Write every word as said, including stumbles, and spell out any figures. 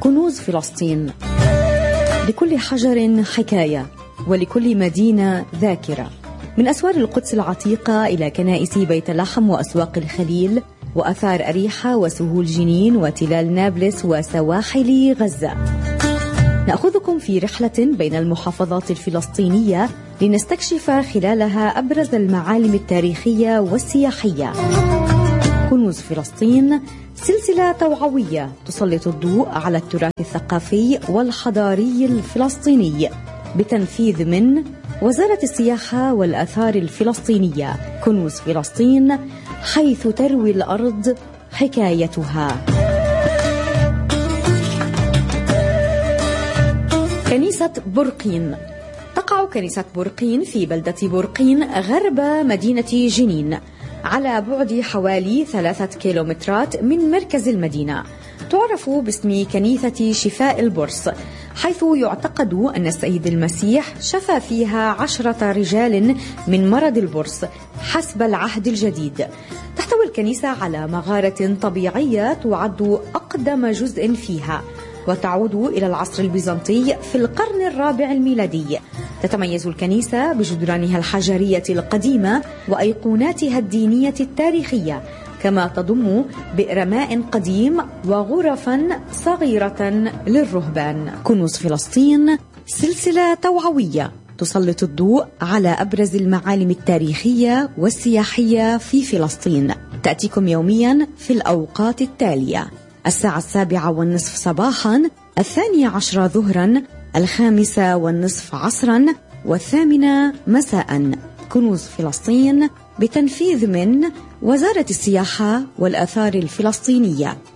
كنوز فلسطين. لكل حجر حكاية، ولكل مدينة ذاكرة. من أسوار القدس العتيقة إلى كنائس بيت لحم وأسواق الخليل وأثار أريحة وسهول جنين وتلال نابلس وسواحل غزة. نأخذكم في رحلة بين المحافظات الفلسطينية لنستكشف خلالها أبرز المعالم التاريخية والسياحية. كنوز فلسطين، سلسلة توعوية تسلط الضوء على التراث الثقافي والحضاري الفلسطيني بتنفيذ من وزارة السياحة والآثار الفلسطينية. كنوز فلسطين، حيث تروي الأرض حكايتها. كنيسة برقين. تقع كنيسة برقين في بلدة برقين غرب مدينة جنين، على بعد حوالي ثلاثة كيلومترات من مركز المدينة. تعرف باسم كنيسة شفاء البرص، حيث يعتقد أن السيد المسيح شفى فيها عشرة رجال من مرض البرص حسب العهد الجديد. تحتوي الكنيسة على مغارة طبيعية تعد أقدم جزء فيها، وتعود إلى العصر البيزنطي في القرن الرابع الميلادي. تتميز الكنيسة بجدرانها الحجرية القديمة وأيقوناتها الدينية التاريخية، كما تضم بئر ماء قديم وغرفا صغيرة للرهبان. كنوز فلسطين، سلسلة توعوية تسلط الضوء على أبرز المعالم التاريخية والسياحية في فلسطين. تأتيكم يوميا في الأوقات التالية: الساعة السابعة والنصف صباحا، الثانية عشرة ظهرا، الخامسة والنصف عصرا، والثامنة مساء. كنوز فلسطين بتنفيذ من وزارة السياحة والآثار الفلسطينية.